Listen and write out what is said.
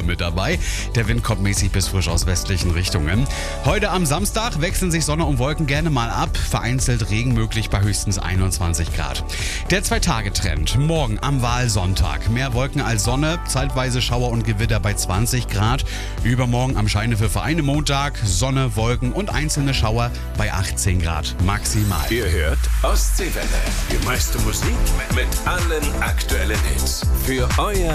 mit dabei. Der Wind kommt mäßig bis frisch aus westlichen Richtungen. Heute am Samstag wechseln sich Sonne und Wolken gerne mal ab. Vereinzelt Regen möglich bei höchstens 21 Grad. Der 2-Tage-Trend. Morgen am Wahlsonntag. Mehr Wolken als Sonne, zeitweise Schauer und Gewitter bei 20 Grad. Übermorgen am Scheinefel eine Montag, Sonne, Wolken und einzelne Schauer bei 18 Grad maximal. Ihr hört Ostseewelle. Die meiste Musik mit allen aktuellen Hits. Für euer